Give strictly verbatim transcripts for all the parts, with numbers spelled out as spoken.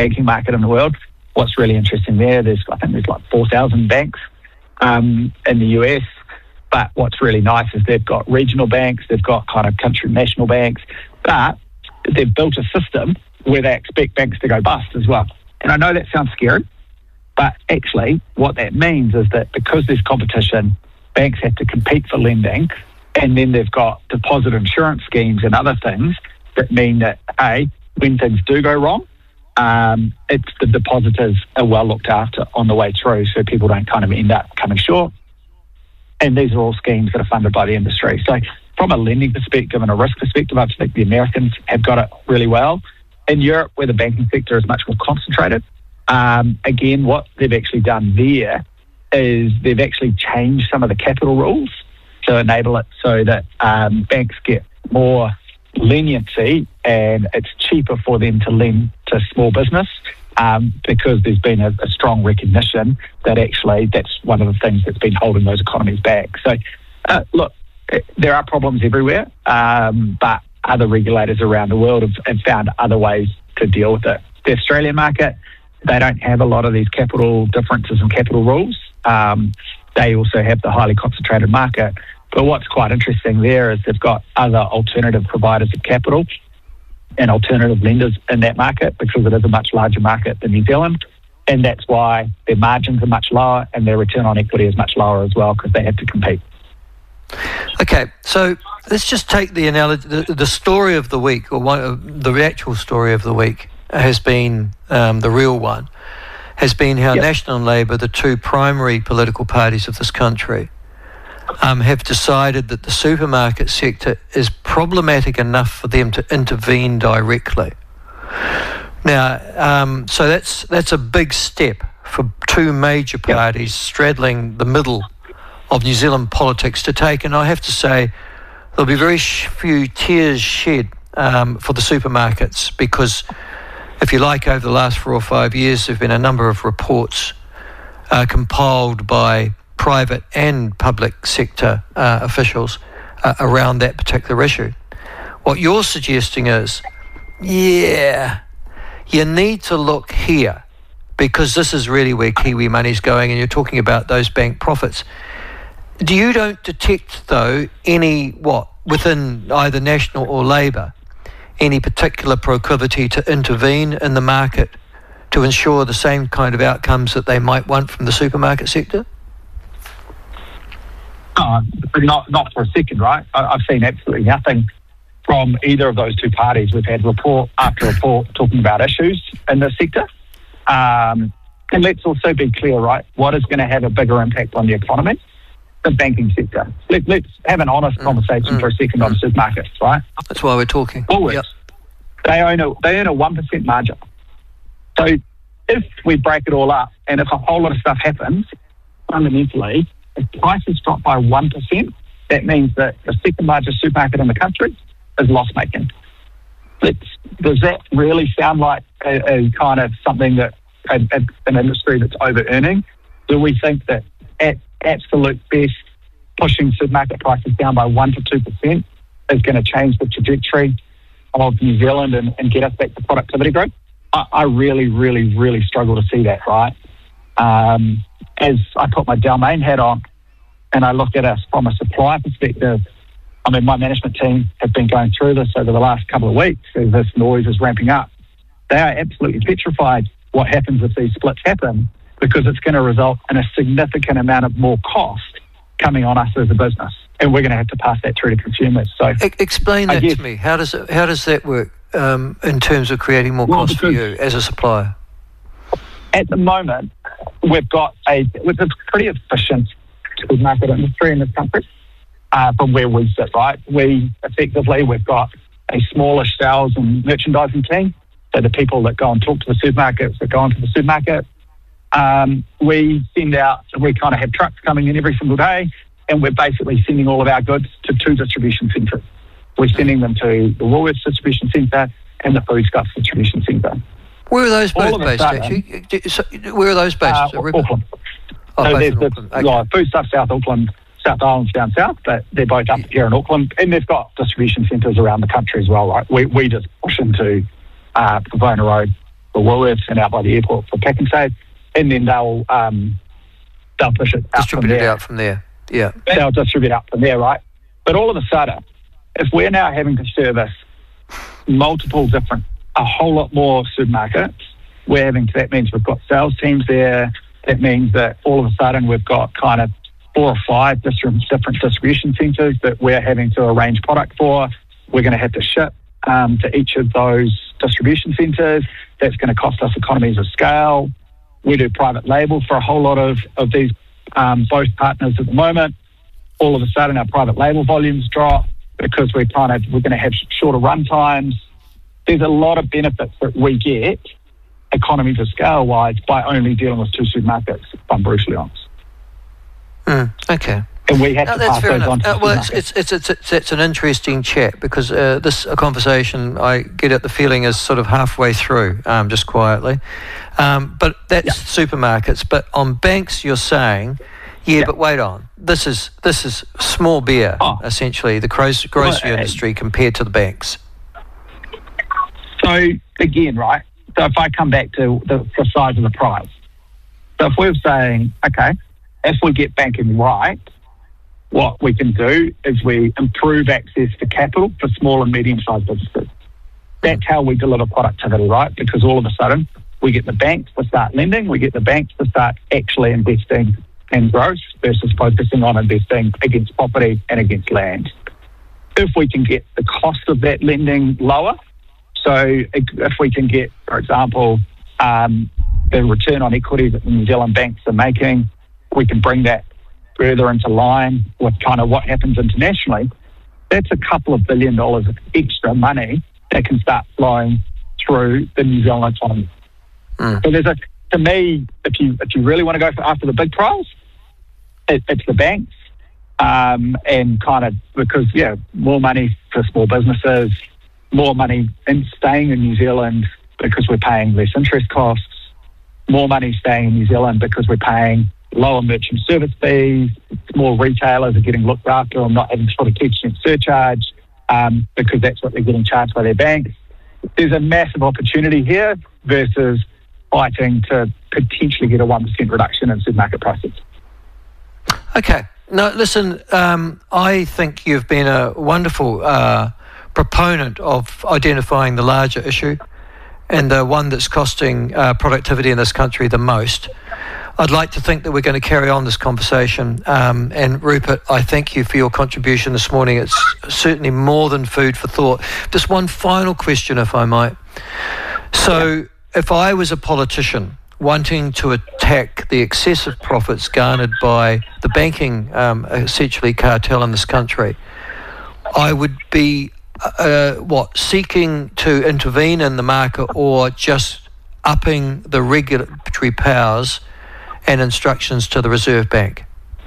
banking market in the world. What's really interesting there, there's I think there's like four thousand banks um, in the U S, but what's really nice is they've got regional banks, they've got kind of country national banks, but they've built a system where they expect banks to go bust as well. And I know that sounds scary, but actually what that means is that because there's competition, banks have to compete for lending, and then they've got deposit insurance schemes and other things that mean that, A, when things do go wrong, um, it's the depositors are well looked after on the way through, so people don't kind of end up coming short. And these are all schemes that are funded by the industry. So from a lending perspective and a risk perspective, I think the Americans have got it really well. In Europe, where the banking sector is much more concentrated, um, again, what they've actually done there is they've actually changed some of the capital rules to enable it so that um, banks get more leniency and it's cheaper for them to lend to small business um, because there's been a, a strong recognition that actually that's one of the things that's been holding those economies back. So, uh, look, there are problems everywhere, um, but other regulators around the world have, have found other ways to deal with it. The Australian market, they don't have a lot of these capital differences and capital rules. Um, they also have the highly concentrated market. But what's quite interesting there is they've got other alternative providers of capital and alternative lenders in that market because it is a much larger market than New Zealand. And that's why their margins are much lower and their return on equity is much lower as well because they have to compete. Okay, so let's just take the analogy, the, the story of the week, or one of the actual story of the week has been um, the real one, has been how yep. National and Labour, the two primary political parties of this country, um, have decided that the supermarket sector is problematic enough for them to intervene directly. Now, um, so that's that's a big step for two major parties yep. straddling the middle of New Zealand politics to take, and I have to say there'll be very sh- few tears shed um, for the supermarkets because, if you like, over the last four or five years there have been a number of reports uh, compiled by private and public sector uh, officials uh, around that particular issue. What you're suggesting is, yeah, you need to look here because this is really where Kiwi money's going, and you're talking about those bank profits. Do you don't detect, though, any, what, within either National or Labour, any particular proclivity to intervene in the market to ensure the same kind of outcomes that they might want from the supermarket sector? Uh, not not for a second, right? I, I've seen absolutely nothing from either of those two parties. We've had report after report talking about issues in the sector. Um, and let's also be clear, right? What is going to have a bigger impact on the economy? The banking sector. Let, let's have an honest mm, conversation mm, for a second mm. on supermarkets, right? That's why we're talking. Woolworths, yep. they own a they earn a one percent margin. So if we break it all up, and if a whole lot of stuff happens, fundamentally, if prices drop by one percent, that means that the second largest supermarket in the country is loss making. Let's, does that really sound like a, a kind of something that a, a, an industry that's over earning? Do we think that at absolute best, pushing supermarket prices down by one to two percent is going to change the trajectory of New Zealand and, and get us back to productivity growth? I, I really, really, really struggle to see that, right? Um, as I put my Dalmain hat on and I look at us from a supply perspective, I mean, my management team have been going through this over the last couple of weeks as this noise is ramping up. They are absolutely petrified what happens if these splits happen, because it's going to result in a significant amount of more cost coming on us as a business, and we're going to have to pass that through to consumers. So, e- explain that guess, to me. How does it, how does that work um, in terms of creating more well, cost for you as a supplier? At the moment, we've got a it's a pretty efficient supermarket industry in this country. Uh, from where we sit, right? We effectively we've got a smallish sales and merchandising team. So the people that go and talk to the supermarkets, that go into the supermarket. Um, we send out, we kind of have trucks coming in every single day, and we're basically sending all of our goods to two distribution centres. We're sending them to the Woolworths distribution centre and the Foodstuffs distribution centre. Where are those both based, actually? Where are those based? Uh, Auckland. Oh, so there's the okay. yeah, Foodstuffs South Auckland, South Island's down south, but they're both up here in Auckland, and they've got distribution centres around the country as well, right? We we just push into uh, Pavona Road for Woolworths and out by the airport for Pack and Save, and then they'll um, they'll push it out Distribute from it there. out from there. Yeah. They'll distribute out from there, right? But all of a sudden, if we're now having to service multiple different, a whole lot more supermarkets, we're having to, that means we've got sales teams there. That means that all of a sudden we've got kind of four or five different, different distribution centres that we're having to arrange product for. We're going to have to ship um, to each of those distribution centres. That's going to cost us economies of scale. We do private label for a whole lot of, of these um, both partners at the moment. All of a sudden our private label volumes drop because we're kind of, we're going to have shorter run times. There's a lot of benefits that we get, economies of scale wise, by only dealing with two supermarkets, if I'm brutally honest. Mm, okay. And we have no, to that's pass fair those enough. on to Uh, well, it's, supermarkets. it's, it's, it's, it's, it's an interesting chat because uh, this a conversation, I get it, the feeling is sort of halfway through, um, just quietly. Um, but that's Yeah. supermarkets. But on banks, you're saying, yeah, Yeah. but wait on. This is this is small beer, Oh. essentially, the grocery, grocery Well, uh, industry compared to the banks. So again, right, so if I come back to the, the size of the prize. So if we're saying, okay, if we get banking right, what we can do is we improve access to capital for small and medium-sized businesses. That's how we deliver productivity, right? Because all of a sudden, we get the banks to start lending, we get the banks to start actually investing in growth versus focusing on investing against property and against land. If we can get the cost of that lending lower, so if we can get, for example, um, the return on equity that the New Zealand banks are making, we can bring that further into line with kind of what happens internationally. That's a couple of billion dollars of extra money that can start flowing through the New Zealand economy. Mm. So there's a, to me, if you if you really want to go for after the big prize, it, it's the banks, um, and kind of because yeah, more money for small businesses, more money in staying in New Zealand because we're paying less interest costs, more money staying in New Zealand because we're paying lower merchant service fees, more retailers are getting looked after and not having to put a two percent surcharge um, because that's what they're getting charged by their banks. There's a massive opportunity here versus fighting to potentially get a one percent reduction in supermarket prices. Okay. No, listen, um, I think you've been a wonderful uh, proponent of identifying the larger issue and the one that's costing uh, productivity in this country the most. I'd like to think that we're going to carry on this conversation. Um, and Rupert, I thank you for your contribution this morning. It's certainly more than food for thought. Just one final question, if I might. So if I was a politician wanting to attack the excessive profits garnered by the banking, um, essentially cartel in this country, I would be, uh, what, seeking to intervene in the market or just upping the regulatory powers and instructions to the Reserve Bank?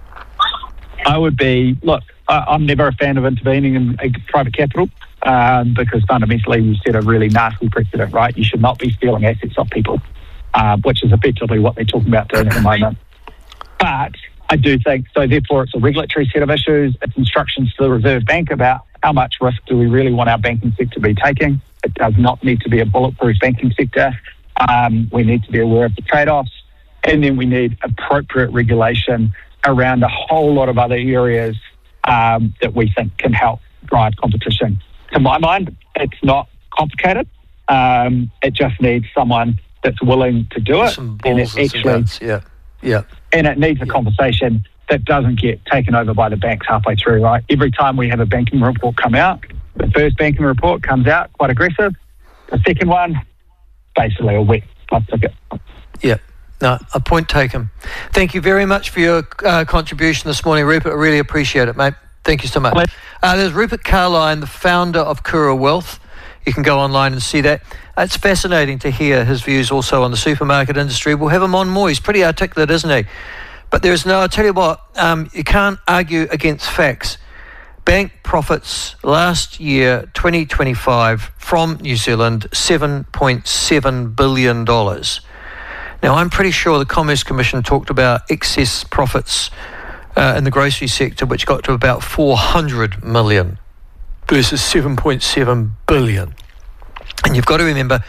I would be, look, I, I'm never a fan of intervening in uh, private capital um, because fundamentally you set a really nasty precedent, right? You should not be stealing assets off people, uh, which is effectively what they're talking about doing at the moment. But I do think, so therefore it's a regulatory set of issues, it's instructions to the Reserve Bank about how much risk do we really want our banking sector to be taking. It does not need to be a bulletproof banking sector. Um, we need to be aware of the trade-offs. And then we need appropriate regulation around a whole lot of other areas um, that we think can help drive competition. To my mind, it's not complicated. Um, it just needs someone that's willing to do it. Some and balls it and some actually, guts. Yeah, yeah. and it needs a Yeah. conversation that doesn't get taken over by the banks halfway through, right? Every time we have a banking report come out, the first banking report comes out quite aggressive. The second one, basically a wet bus ticket. Yeah. No, a point taken. Thank you very much for your uh, contribution this morning, Rupert. I really appreciate it, mate. Thank you so much. Uh, there's Rupert Carline, the founder of Kura Wealth. You can go online and see that. Uh, it's fascinating to hear his views also on the supermarket industry. We'll have him on more. He's pretty articulate, isn't he? But there's no, I'll tell you what, um, you can't argue against facts. Bank profits last year, twenty twenty-five, from New Zealand, seven point seven billion dollars. Now, I'm pretty sure the Commerce Commission talked about excess profits uh, in the grocery sector, which got to about four hundred million versus seven point seven billion. And you've got to remember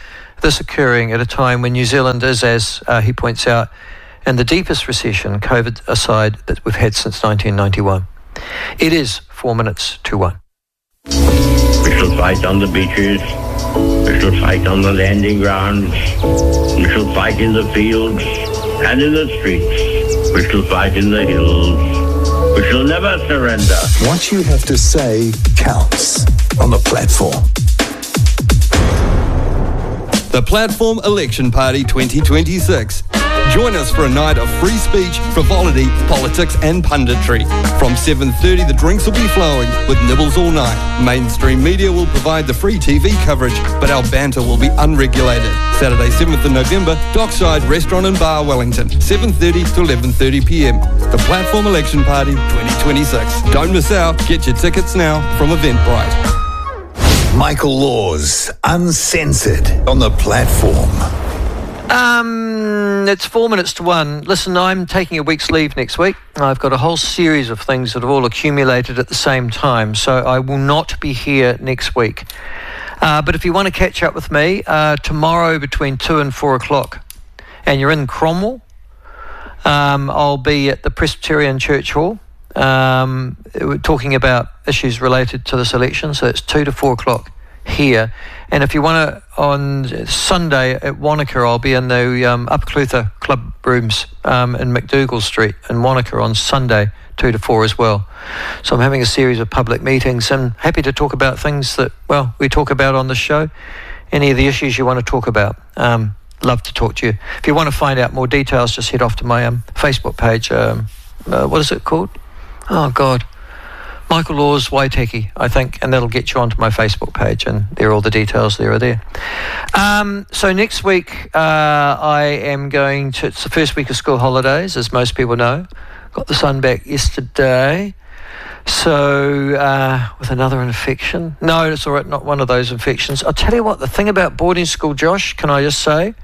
this occurring at a time when New Zealand is, as uh, he points out, in the deepest recession, COVID aside, that we've had since nineteen ninety-one. It is four minutes to one. We shall fight on the beaches. We shall fight on the landing grounds. We shall fight in the fields and in the streets. We shall fight in the hills. We shall never surrender. What you have to say counts on the platform. The Platform Election Party twenty twenty-six. Join us for a night of free speech, frivolity, politics and punditry. From seven thirty, the drinks will be flowing with nibbles all night. Mainstream media will provide the free T V coverage, but our banter will be unregulated. Saturday, seventh of November, Dockside Restaurant and Bar, Wellington, seven thirty to eleven thirty p m. The Platform Election Party twenty twenty-six. Don't miss out. Get your tickets now from Eventbrite. Michael Laws, uncensored on the platform. Um, it's four minutes to one. Listen, I'm taking a week's leave next week. I've got a whole series of things that have all accumulated at the same time, so I will not be here next week. Uh, but if you want to catch up with me, uh, tomorrow between two and four o'clock, and you're in Cromwell, um, I'll be at the Presbyterian Church Hall. Um, we're talking about issues related to this election, so it's two to four o'clock here. And if you want to, on Sunday at Wanaka, I'll be in the um, Upper Clutha Club rooms um, in McDougall Street in Wanaka on Sunday, two to four as well. So I'm having a series of public meetings and happy to talk about things that, well, we talk about on the show. Any of the issues you want to talk about, um, love to talk to you. If you want to find out more details, just head off to my um, Facebook page. Um, uh, what is it called? Oh, God. Michael Laws Waiteki, I think, and that'll get you onto my Facebook page, and there are all the details there are there. Um, so next week, uh, I am going to, it's the first week of school holidays, as most people know. Got the son back yesterday. So, uh, with another infection. No, it's all right, not one of those infections. I'll tell you what, the thing about boarding school, Josh, can I just say,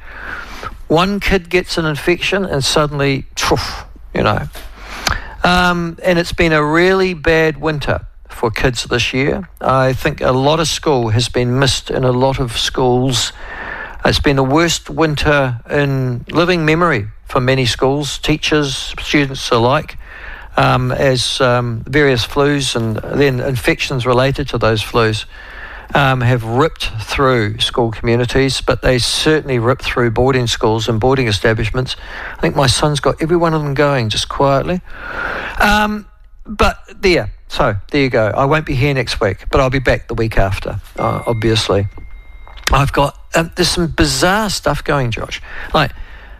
one kid gets an infection and suddenly, poof, you know. Um, and it's been a really bad winter for kids this year. I think a lot of school has been missed in a lot of schools. It's been the worst winter in living memory for many schools, teachers, students alike, um, as um, various flus and then infections related to those flus um, have ripped through school communities, but they certainly ripped through boarding schools and boarding establishments. I think my son's got every one of them going just quietly. Um, but there, so there you go. I won't be here next week, but I'll be back the week after, uh, obviously. I've got, um, there's some bizarre stuff going, Josh. Like,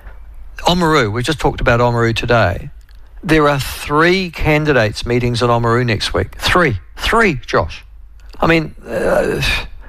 Oamaru, we just talked about Oamaru today. There are three candidates meetings in Oamaru next week. Three. Three, Josh. I mean, uh,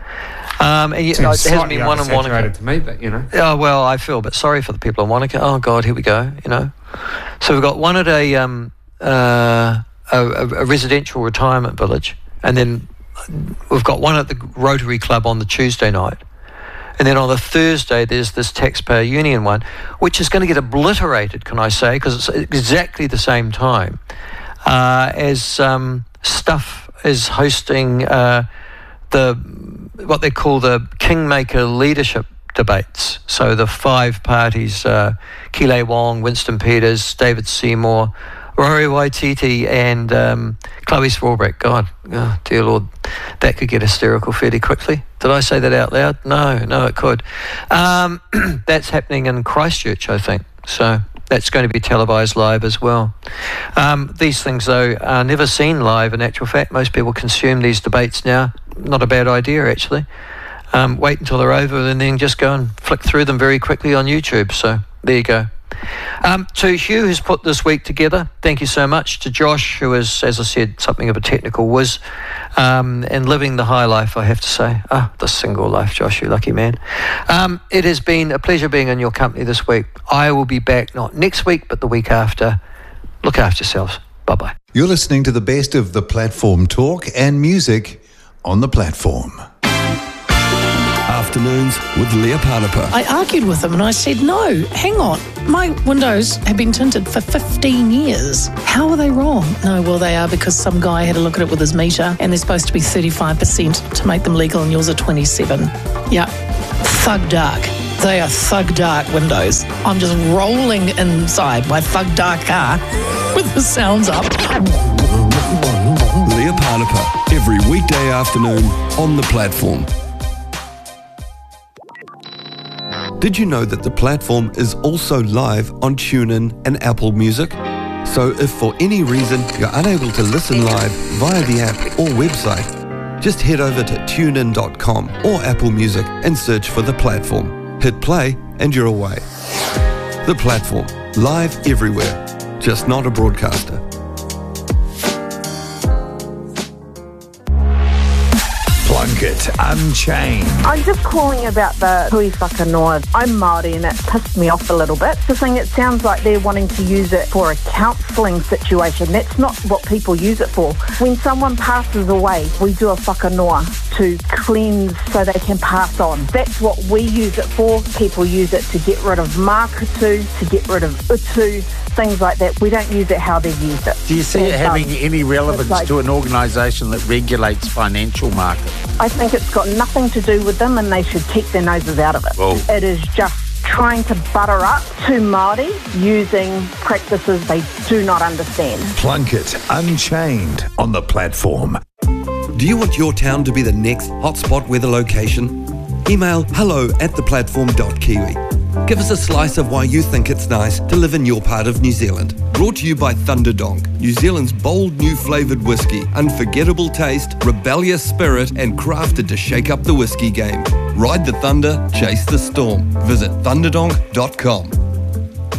um, and yet, no, there hasn't been one in Wanaka. To me, but you know. Oh well, I feel a bit sorry for the people in Wanaka. Oh God, here we go. You know, so we've got one at a um, uh, a, a residential retirement village, and then we've got one at the Rotary Club on the Tuesday night, and then on the Thursday there's this taxpayer union one, which is going to get obliterated. Can I say? Because it's exactly the same time uh, as um, Stuff is hosting uh, the what they call the Kingmaker leadership debates. So the five parties, uh, Keeley Wong, Winston Peters, David Seymour, Rory Waititi and um, Chloe Swarbrick. God, oh, dear Lord, that could get hysterical fairly quickly. Did I say that out loud? No, no, it could. Um, that's happening in Christchurch, I think. So that's going to be televised live as well. Um, these things, though, are never seen live in actual fact. Most people consume these debates now. Not a bad idea, actually. Um, wait until they're over and then just go and flick through them very quickly on YouTube. So there you go. Um, to Hugh, who's put this week together, thank you so much. To Josh, who is, as I said, something of a technical whiz, um, and living the high life, I have to say. Ah, the single life, Josh, you lucky man. Um, it has been a pleasure being in your company this week. I will be back not next week, but the week after. Look after yourselves. Bye-bye. You're listening to the best of the platform talk and music on the platform. Afternoons with Leah Panapa. I argued with him and I said, no, hang on. My windows have been tinted for fifteen years. How are they wrong? No, well, they are because some guy had a look at it with his meter and they're supposed to be thirty-five percent to make them legal and yours are twenty-seven. Yeah, thug dark. They are thug dark windows. I'm just rolling inside my thug dark car with the sounds up. Leah Parnapa, every weekday afternoon on The Platform. Did you know that The Platform is also live on TuneIn and Apple Music? So if for any reason you're unable to listen live via the app or website, just head over to tune in dot com or Apple Music and search for The Platform. Hit play and you're away. The Platform, live everywhere, just not a broadcaster. Plunkett Unchained. I'm just calling about the hui whakanoa. I'm Māori and it pissed me off a little bit. The thing, it sounds like they're wanting to use it for a counselling situation. That's not what people use it for. When someone passes away, we do a whakanoa to cleanse so they can pass on. That's what we use it for. People use it to get rid of mākutu, to get rid of utu, things like that. We don't use it how they use it. Do you see it having um, any relevance like, to an organisation that regulates financial markets? I think it's got nothing to do with them and they should keep their noses out of it. Whoa. It is just trying to butter up to Māori using practices they do not understand. Plunkett Unchained on The Platform. Do you want your town to be the next hotspot weather location? Email hello at theplatform.kiwi. Give us a slice of why you think it's nice to live in your part of New Zealand. Brought to you by Thunderdonk, New Zealand's bold new flavoured whiskey. Unforgettable taste, rebellious spirit, and crafted to shake up the whiskey game. Ride the thunder, chase the storm. Visit thunderdonk dot com.